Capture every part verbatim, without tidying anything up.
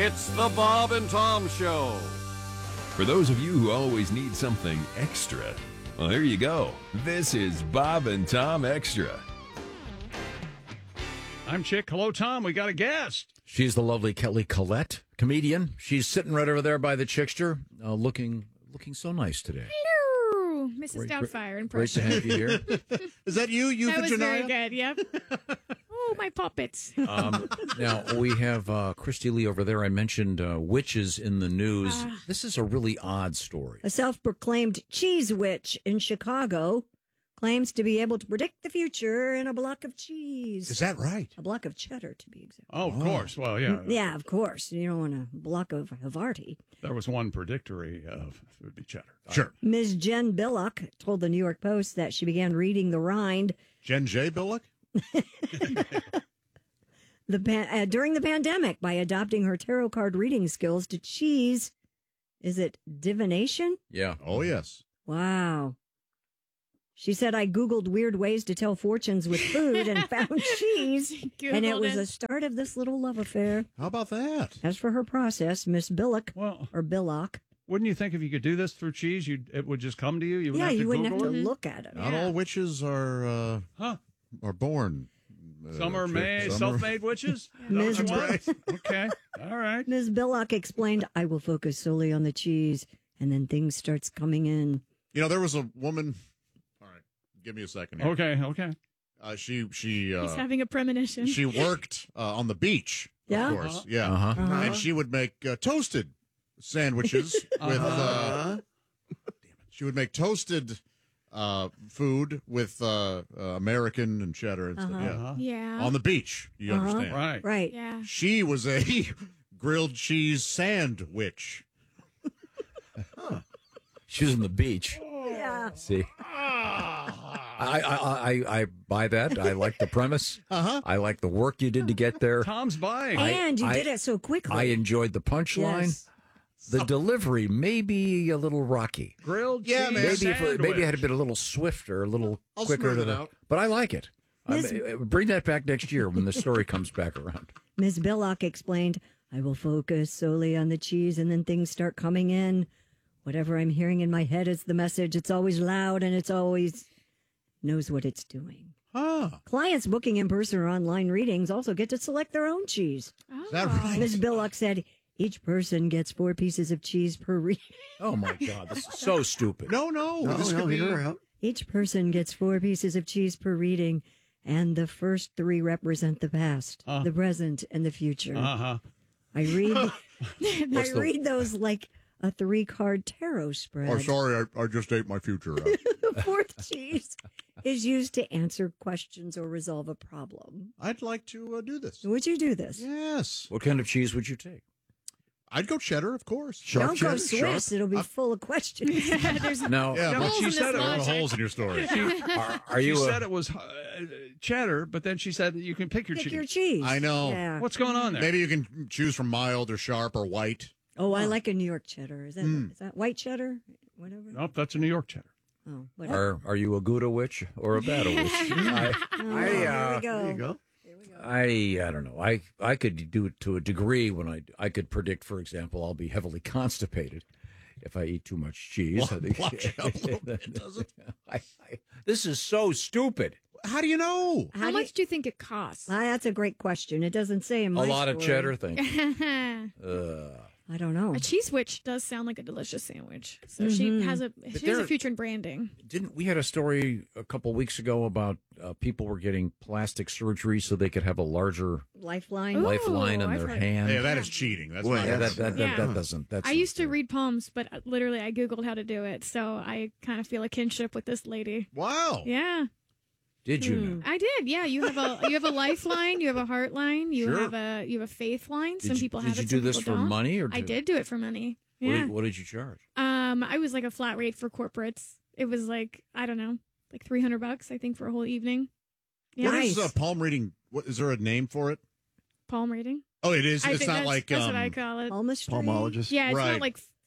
It's the Bob and Tom Show. For those of you who always need something extra, well, here you go. This is Bob and Tom Extra. I'm Chick. Hello, Tom. We got a guest. She's the lovely Kelly Collette, comedian. She's sitting right over there by the Chickster, uh, looking looking so nice today. Hello, Missus Great, Doubtfire great impression. to have you here. Is that you, you That was very Virginia? good, yep. Oh, my puppets. Um, now, we have uh, Christy Lee over there. I mentioned uh, witches in the news. Ah. This is a really odd story. A self-proclaimed cheese witch in Chicago claims to be able to predict the future in a block of cheese. Is that right? A block of cheddar, to be exact. Oh, of course. Well, yeah. Yeah, of course. You don't want a block of Havarti. There was one predictory of it would be cheddar. Sure. Miz Jen Billock told the New York Post that she began reading the rind Jen J. Billick? the pan- uh, during the pandemic by adopting her tarot card reading skills to cheese. Is it divination? Yeah. Oh, yes. Wow. She said, I Googled weird ways to tell fortunes with food and found cheese. And it Googled was it. the start of this little love affair. How about that? As for her process, Miss Billock, Well, or Billock, wouldn't you think if you could do this through cheese, you it would just come to you? You wouldn't yeah, have to you wouldn't Google have to it? look at it. Not Yeah. all witches are uh, Huh? are born. uh, Some are Chick. made, Some are- self-made witches? Miz That's right. Okay. All right. Miss Billock explained, I will focus solely on the cheese, and then things starts coming in. You know, there was a woman. All right, give me a second here. Okay. Okay. Uh, she she He's uh, having a premonition. she worked uh, on the beach. Yeah? Of course. Yeah. Uh-huh. Uh-huh. And she would make uh, toasted sandwiches with. Uh, damn it. She would make toasted uh, food with uh, uh, American and cheddar and stuff. Uh-huh. Yeah. Uh-huh. yeah. On the beach, you Uh-huh. understand? Right. Right. yeah. She was a grilled cheese sandwich. She was on the beach. Yeah. See? I, I, I, I buy that. I like the premise. Uh-huh. I like the work you did to get there. Tom's buying. And you I- did it so quickly. I enjoyed the punchline. Yes. The delivery may be a little rocky. Grilled Yeah, cheese man. Maybe if sandwich. maybe it had been a little swifter, a little I'll quicker smooth to it the. out. But I like it. I Miss- mean, bring that back next year when the story comes back around. Miss Billock explained, I will focus solely on the cheese, and then things start coming in. Whatever I'm hearing in my head is the message. It's always loud, and it's always knows what it's doing. Huh. Clients booking in-person or online readings also get to select their own cheese. Oh. Is that right? Miss Billock said, each person gets four pieces of cheese per reading. Oh my God, this is so stupid. No, no. this could be. Each person gets four pieces of cheese per reading, and the first three represent the past, Uh. the present, and the future. Uh-huh. I read, I the- read those like a three-card tarot spread. Oh, sorry, I, I just ate my future. Uh, The fourth cheese is used to answer questions or resolve a problem. I'd like to uh, do this. Would you do this? Yes. What kind of cheese would you take? I'd go cheddar, of course. Sharp Don't go cheddar? Swiss; Sharp? it'll be full of questions. There's No. Yeah, No, but holes she in said this it. there are logic. holes in your story. Are, are you? She a- said it was uh, cheddar, but then she said that you can pick your Pick cheese. your cheese. I know. Yeah. What's going on there? Maybe you can choose from mild or sharp or white. Oh, I like a New York cheddar. Is that Mm. is that white cheddar? Whatever. Nope, that's a New York cheddar. Oh, whatever. Are Are you a Gouda witch or a Bata witch? I, Oh, I, here uh, we go. go. I I don't know. I I could do it to a degree when I I could predict, for example, I'll be heavily constipated if I eat too much cheese. I think- Watch out a little bit, does it? I, I, this is so stupid. How do you know? How do much do you think it costs? Ah, that's a great question. It doesn't say in my A lot of story. cheddar thing. a Uh, I don't know. cheese witch does sound like a delicious sandwich. So she has a she has there- a future in branding. didn't we had a story a couple weeks ago about uh, people were getting plastic surgery so they could have a larger Lifeline. Ooh. lifeline in I've their heard- hand? Hey, that is cheating. That's Well, not yeah, that, that, that, Yeah. that doesn't. That's I used to not fair. read poems, but uh, literally I Googled how to do it. So I kind of feel a kinship with this lady. Wow. Yeah. Did you know? I did. Yeah, you have a you have a lifeline, you have a heart line, you Sure. have a you have a faith line. Did Some you- people did have you it. do some this people for don't. money or I to- did do it for money. What, Yeah. did, what did you charge? Um, I was like a flat rate for corporates. It was like I don't know, like three hundred bucks I think for a whole evening. Yeah, What is Nice. uh, palm reading? What is there a name for it? palm reading. Oh, it is. I it's think not that's, like that's um, what I call it. Palmistry. Yeah, it's Right. not like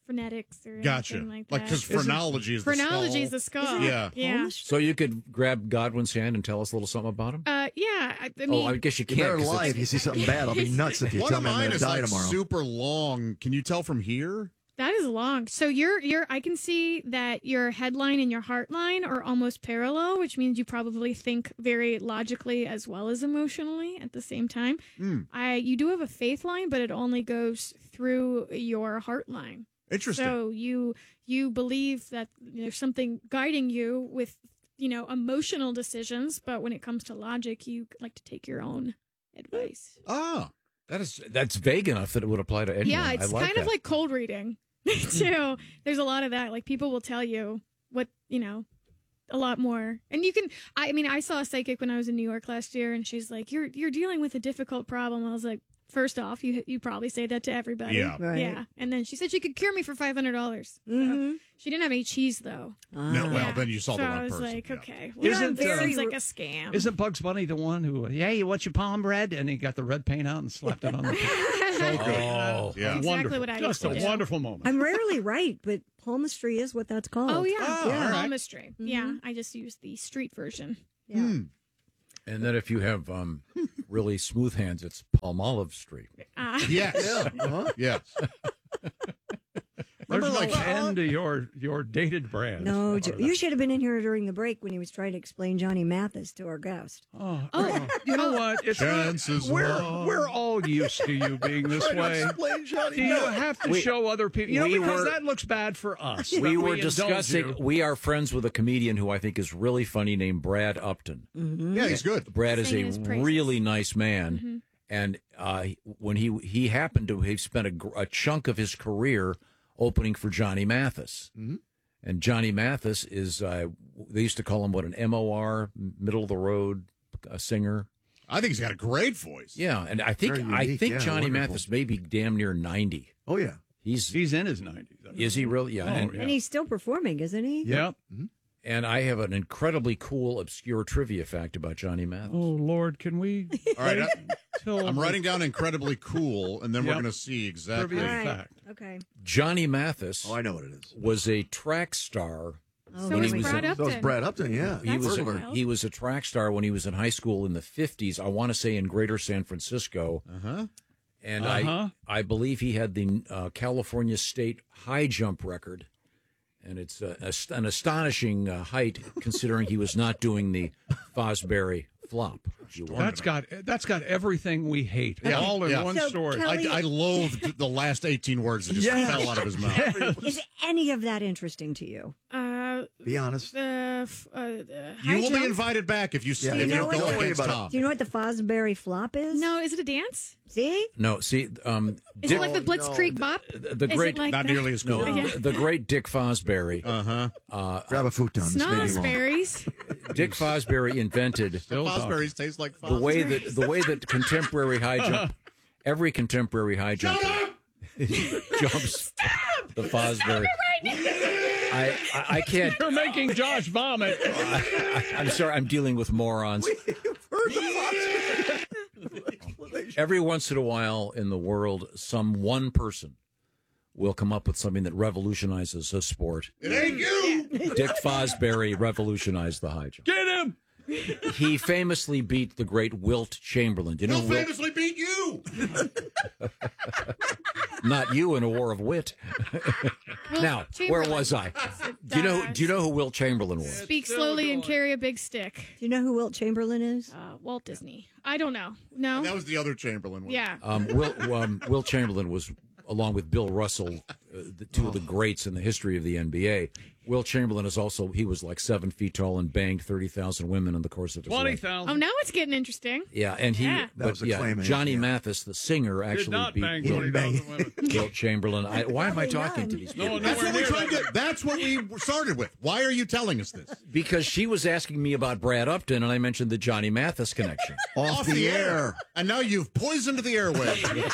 phonetics or Gotcha. anything like Like, that. because phrenology is the Phrenology skull. is the skull. Yeah. Yeah. So you could grab Godwin's hand and tell us a little something about him? Uh, yeah. I, I oh, mean, I guess you You can't. better 'cause lie it's- if you see something bad. I'll be nuts if you One tell of me I'm mine going to is die like tomorrow. super long. Can you tell from here? that is long. So you're you're I can see that your headline and your heart line are almost parallel, which means you probably think very logically as well as emotionally at the same time. Mm. I you do have a faith line, but it only goes through your heart line. Interesting. So you you believe that there's something guiding you with, you know, emotional decisions, but when it comes to logic, you like to take your own advice. Ah. That is that's vague enough that it would apply to anyone. Yeah, I it's like kind that. of like cold reading too. There's a lot of that. Like people will tell you what, you know, a lot more. And you can I mean, I saw a psychic when I was in New York last year and she's like, You're you're dealing with a difficult problem. I was like, first off, you you probably say that to everybody. Yeah. Right. Yeah. And then she said she could cure me for five hundred dollars. Mhm. She didn't have any cheese though. No, well, Yeah. then you saw so the wrong I was person. like, Yeah. okay, well, Isn't, that uh, seems like a scam. Isn't Bugs Bunny the one who, yeah, you want your palm red? And he got the red paint out and slapped it on the so good. Oh. Yeah. Exactly Wonderful. what I Just used a to do. wonderful moment. I'm rarely right, but palmistry is what that's called. Oh yeah, Oh, yeah. all right. Palmistry. Yeah, I just used the street version. Yeah. Hmm. And then if you have um, really smooth hands, it's Palmolive Street. Uh, Yes. Uh-huh. Yes. There's Remember, no like, end to your, your dated brand. No, Jo- you should have been in here during the break when he was trying to explain Johnny Mathis to our guest. Oh, Oh. you know what? It's Chances we're are. we're all used to you being this way. Explain Johnny. Do you have to We- show other people? You know, we because were- that looks bad for us. We that were indulge discussing, you. we are friends with a comedian who I think is really funny named Brad Upton. Yeah, he's good. Brad is Singing a his praises. really nice man. Mhm. And uh, when he he happened to have spent a, gr- a chunk of his career opening for Johnny Mathis. Mhm. And Johnny Mathis is, uh, they used to call him, what, an M O R, middle of the road uh, singer. I think he's got a great voice. Yeah, and I think Very I unique, think yeah, Johnny wonderful. Mathis may be damn near ninety. Oh, yeah. He's, He's in his nineties. is he really? Yeah. Oh, and, yeah. And he's still performing, isn't he? Yeah. and I have an incredibly cool, obscure trivia fact about Johnny Mathis. Oh Lord, can we? All right. I, Till I'm writing down incredibly cool, and then we're Yep. going to see exactly. Trivia All right. fact. Okay. Johnny Mathis Oh, I know what it is. was a track star. Oh, So When is he was Brad in- Upton. So it's Brad Upton, yeah. He That's was a, wild. he was a track star when he was in high school in the fifties. I want to say in Greater San Francisco, Uh huh. and Uh-huh. I I believe he had the uh, California State high jump record, and it's uh, ast- an astonishing uh, height considering he was not doing the Fosbury flop. if you will. That's got that's got everything we hate Yeah, all in yeah. one So, story. Kelly- I, I loathed the last eighteen words that just Yes. fell out of his mouth. Is any of that interesting to you? Uh, Be honest. the f- uh, the You high will be jump? invited back if you, Yeah, if you you know what? go Don't worry against about it. Tom. Do you know what the Fosbury flop is? No, is it a dance? See? No, see, um, Is Dick, it like the Blitzkrieg Bop? the, the Is great it like Not that? nearly as cool. no, Yeah. the great Dick Fosbury. Uh huh. Uh, Grab a futon. This may be wrong. Snozberries. Dick Fosbury invented Still talking. Fosbury's taste like the Fosbury. way that the way that contemporary high jump, every contemporary high jump jumps the Fosbury. I, I I can't. You're making Josh vomit. I'm sorry. I'm dealing with morons. Every once in a while in the world, some one person will come up with something that revolutionizes a sport. It ain't you. Dick Fosbury revolutionized the high jump. Get him. He famously beat the great Wilt Chamberlain. Do you know He'll Wilt? famously beat you. Not you in a war of wit. Now, where was I? Do you know? Do you know who Wilt Chamberlain was? Speak slowly and carry a big stick. Do you know who Wilt Chamberlain is? Uh, Walt Disney. I don't know. No. That was the other Chamberlain one. Yeah. Um, Wilt, um, Wilt Chamberlain was, along with Bill Russell, uh, the two of the greats in the history of the N B A. Wilt Chamberlain is also, he was like seven feet tall and banged thirty thousand women in the course of his Twenty life. Oh, thousand. now it's getting interesting. Yeah, and he, Yeah. That but was a yeah, claim, Johnny yeah. Mathis, the singer, Did actually not beat bang He twenty didn't thousand women. Wilt Chamberlain. I, why am I Probably talking to none. these No, people? That's nowhere what we're near trying that. to. That's what we started with. Why are you telling us this? Because she was asking me about Brad Upton, and I mentioned the Johnny Mathis connection. Off, the, air. And now you've poisoned the airwaves.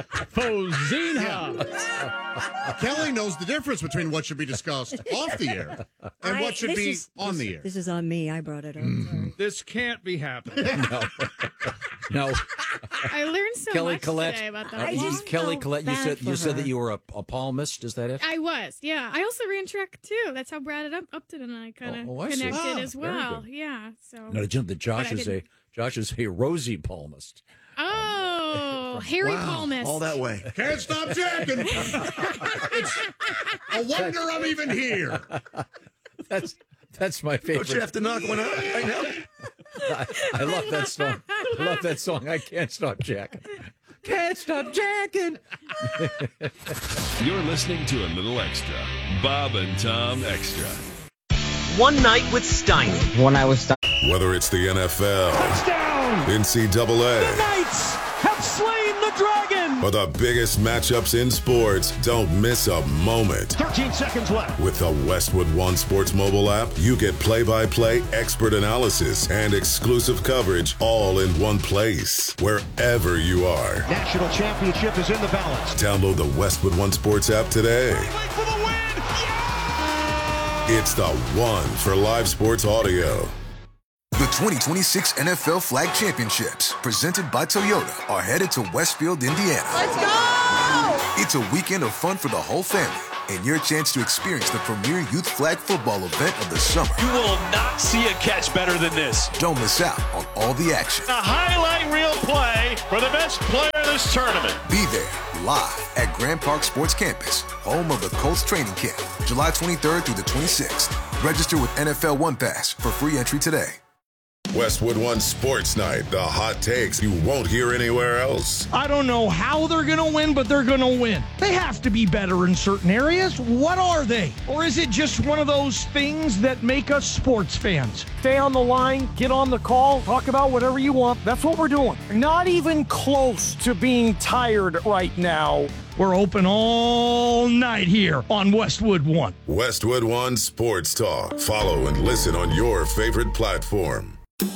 Fozina. Kelly knows the difference between what should be discussed off the air and I- what should this be is- on this- the air. This is on me. I brought it up. Sorry. This can't be happening. No, no. I learned so Kelly much Collette. today about Uh, that. I you- just Kelly felt Collette, you bad said for you said her. that you were a, a palmist. Is that it? I was, yeah. I also ran track too. That's how Brad Up- Upton and I kind of Oh, oh, I see. connected Ah, as very well. good. Yeah. So. No, Jim, that Josh But I is a didn't- Josh is a rosy palmist. Oh, Harry Wow, Palmist. all that way. Can't stop jacking. It's a wonder I'm even here. That's that's my favorite. Don't you have to knock one out right now? I, I love that song. I love that song. I can't stop jacking. Can't stop jacking. You're listening to a little extra. Bob and Tom Extra. One Night with Steiny. When I was st- Whether it's the N F L, Touchdown! N C double A, The Knights have slain the dragon! or the biggest matchups in sports, don't miss a moment. thirteen seconds left. With the Westwood One Sports mobile app, you get play-by-play expert analysis and exclusive coverage all in one place, wherever you are. National championship is in the balance. Download the Westwood One Sports app today. For the win! It's the one for live sports audio. The twenty twenty-six N F L Flag Championships, presented by Toyota, are headed to Westfield, Indiana. Let's go! It's a weekend of fun for the whole family and your chance to experience the premier youth flag football event of the summer. You will not see a catch better than this. Don't miss out on all the action. A highlight reel play for the best player in this tournament. Be there live at Grand Park Sports Campus, home of the Colts training camp, July twenty-third through the twenty-sixth. Register with N F L One Pass for free entry today. Westwood One Sports Night, the hot takes you won't hear anywhere else. I don't know how they're going to win, but they're going to win. They have to be better in certain areas. What are they? Or is it just one of those things that make us sports fans? Stay on the line, get on the call, talk about whatever you want. That's what we're doing. Not even close to being tired right now. We're open all night here on Westwood One. Westwood One Sports Talk. Follow and listen on your favorite platform.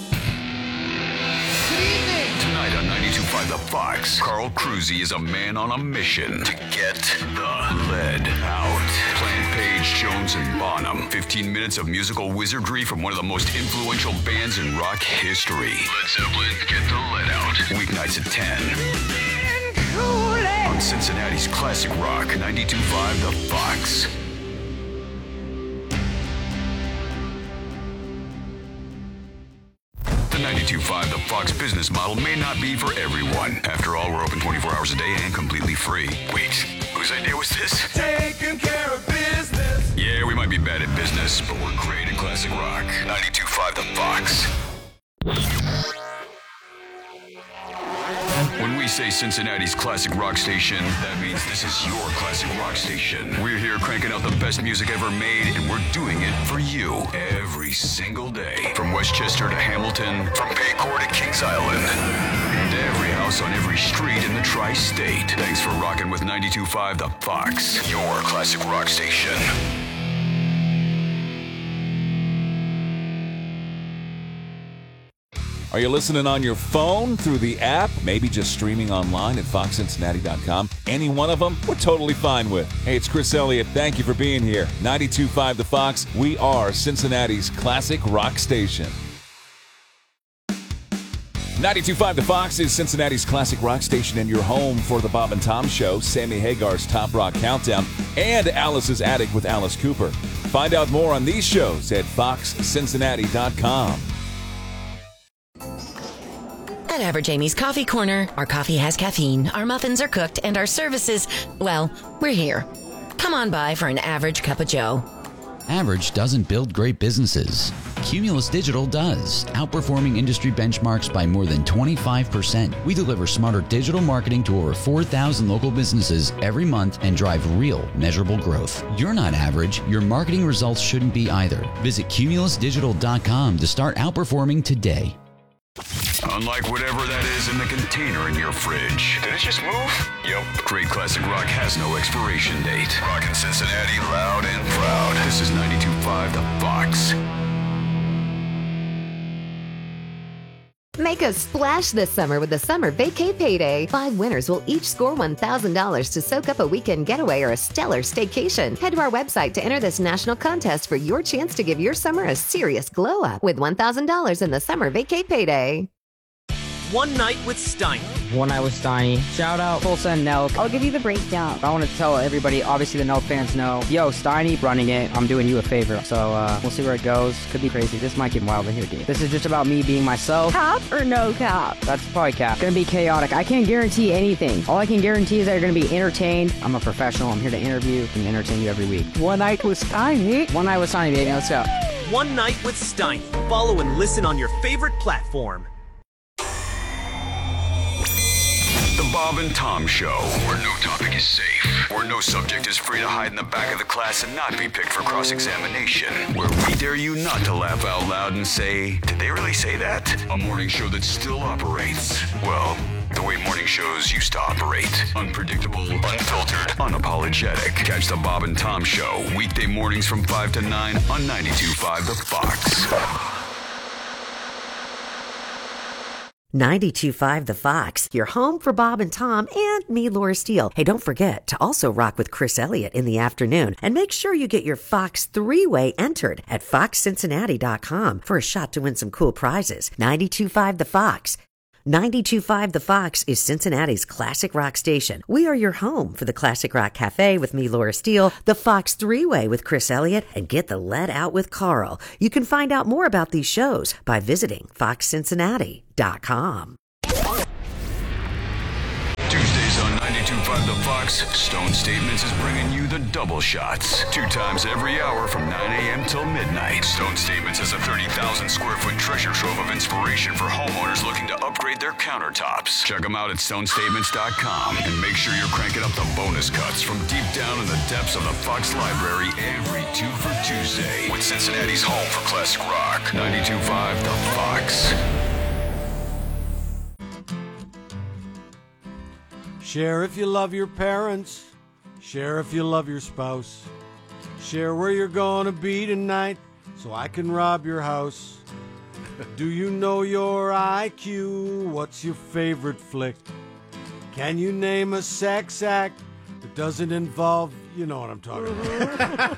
Tonight on ninety-two point five The Fox, Carl Cruzy is a man on a mission to get the lead out. Plant Page, Jones, and Bonham. fifteen minutes of musical wizardry from one of the most influential bands in rock history. Led Zeppelin, Get the Lead Out. Weeknights at ten. On Cincinnati's Classic Rock, ninety-two point five The Fox. The ninety-two point five The Fox business model may not be for everyone. After all, we're open twenty-four hours a day and completely free. Wait, whose idea was this? Taking care of business. Yeah, we might be bad at business, but we're great at classic rock. ninety-two point five The Fox. When we say Cincinnati's classic rock station, that means this is your classic rock station. We're here cranking out the best music ever made, and we're doing it for you every single day. From Westchester to Hamilton, from Paycor to Kings Island, and every house on every street in the tri-state. Thanks for rocking with ninety-two point five The Fox, your classic rock station. Are you listening on your phone, through the app, maybe just streaming online at fox cincinnati dot com? Any one of them, we're totally fine with. Hey, it's Chris Elliott. Thank you for being here. ninety-two point five The Fox. We are Cincinnati's classic rock station. ninety-two point five The Fox is Cincinnati's classic rock station and your home for the Bob and Tom Show, Sammy Hagar's Top Rock Countdown, and Alice's Attic with Alice Cooper. Find out more on these shows at fox cincinnati dot com. At Average Amy's Coffee Corner, our coffee has caffeine, our muffins are cooked, and our services, well, we're here. Come on by for an average cup of joe. Average doesn't build great businesses. Cumulus Digital does, outperforming industry benchmarks by more than twenty-five percent. We deliver smarter digital marketing to over four thousand local businesses every month and drive real, measurable growth. You're not average. Your marketing results shouldn't be either. Visit cumulus digital dot com to start outperforming today. Unlike whatever that is in the container in your fridge. Did it just move? Yep. Great classic rock has no expiration date. Rockin' Cincinnati loud and proud. This is ninety-two point five The Fox. Make a splash this summer with the Summer Vacay Payday. Five winners will each score one thousand dollars to soak up a weekend getaway or a stellar staycation. Head to our website to enter this national contest for your chance to give your summer a serious glow up with one thousand dollars in the Summer Vacay Payday. One Night with Steiny. One Night with Steiny. Shout out Tulsa and Nelk. I'll give you the breakdown. I want to tell everybody, obviously the Nelk fans know, yo, Steiny running it, I'm doing you a favor. So uh, we'll see where it goes. Could be crazy. This might get wild in here, dude. This is just about me being myself. Cap or no cap? That's probably cap. Gonna be chaotic. I can't guarantee anything. All I can guarantee is that you're gonna be entertained. I'm a professional. I'm here to interview and entertain you every week. One Night with Steiny. One Night with Steiny, baby. Let's go. One Night with Steiny. Follow and listen on your favorite platform. The Bob and Tom Show, where no topic is safe, where no subject is free to hide in the back of the class and not be picked for cross-examination, where we dare you not to laugh out loud and say, did they really say that? A morning show that still operates, well, the way morning shows used to operate. Unpredictable, unfiltered, unapologetic. Catch the Bob and Tom Show, weekday mornings from five to nine on ninety-two point five The Fox. ninety-two point five The Fox, your home for Bob and Tom and me, Laura Steele. Hey, don't forget to also rock with Chris Elliott in the afternoon. And make sure you get your Fox three-way entered at fox cincinnati dot com for a shot to win some cool prizes. ninety-two point five The Fox. ninety-two point five The Fox is Cincinnati's classic rock station. We are your home for the Classic Rock Cafe with me, Laura Steele, the Fox three-way with Chris Elliott, and Get the Lead Out with Carl. You can find out more about these shows by visiting fox cincinnati dot com. Tuesdays on ninety-two point five The Fox, Stone Statements is bringing you the double shots. Two times every hour from nine a.m. till midnight. Stone Statements is a thirty thousand square foot treasure trove of inspiration for homeowners looking to upgrade their countertops. Check them out at stone statements dot com and make sure you're cranking up the bonus cuts from deep down in the depths of the Fox Library every two for Tuesday with Cincinnati's home for classic rock. ninety-two point five The Fox. Share if you love your parents. Share if you love your spouse. Share where you're gonna be tonight so I can rob your house. Do you know your I Q? What's your favorite flick? Can you name a sex act that doesn't involve, you know what I'm talking about?